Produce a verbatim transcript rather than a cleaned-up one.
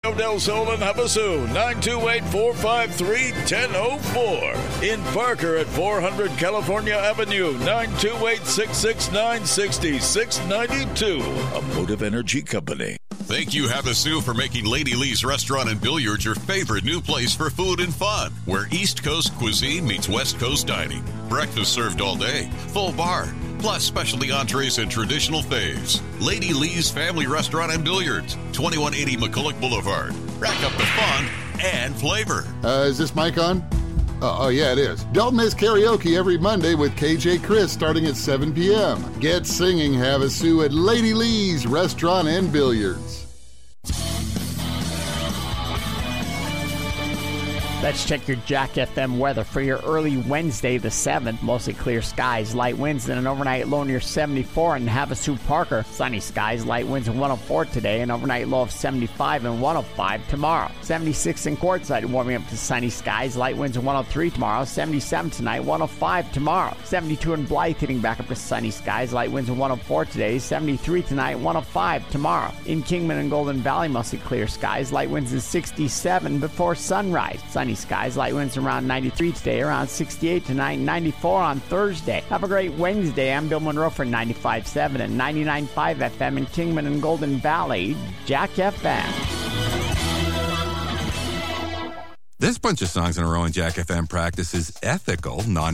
Del Sol and Havasu, nine two eight, four five three, one zero zero four. In Parker at four hundred California Avenue, nine two eight, six six nine, six six nine two. A Motive Energy Company. Thank you, Havasu, for making Lady Lee's Restaurant and Billiards your favorite new place for food and fun, where East Coast cuisine meets West Coast dining. Breakfast served all day, full bar, plus specialty entrees and traditional faves. Lady Lee's Family Restaurant and Billiards, twenty-one eighty McCulloch Boulevard. Rack up the fun and flavor. Uh, is this mic on? Oh, oh, yeah, it is. Don't miss karaoke every Monday with K J Chris starting at seven p.m. Get singing Havasu at Lady Lee's Restaurant and Billiards. Let's check your Jack F M weather for your early Wednesday the seventh. Mostly clear skies, light winds, and an overnight low near seventy-four in Havasu Parker. Sunny skies, light winds, and one oh four today, and overnight low of seventy-five and one oh five tomorrow. seventy-six in Quartzsite, warming up to sunny skies, light winds, and one oh three tomorrow. seventy-seven tonight, one oh five tomorrow. seventy-two in Blythe, hitting back up to sunny skies, light winds, and one oh four today. seventy-three tonight, one oh five tomorrow. In Kingman and Golden Valley, mostly clear skies, light winds is sixty-seven before sunrise. Sunny skies, light winds around ninety-three today, around sixty-eight tonight, ninety-four on Thursday. Have a great Wednesday. I'm Bill Monroe for ninety-five point seven and ninety-nine point five F M in Kingman and Golden Valley, Jack F M. This bunch of songs in a row in Jack F M practice is ethical, non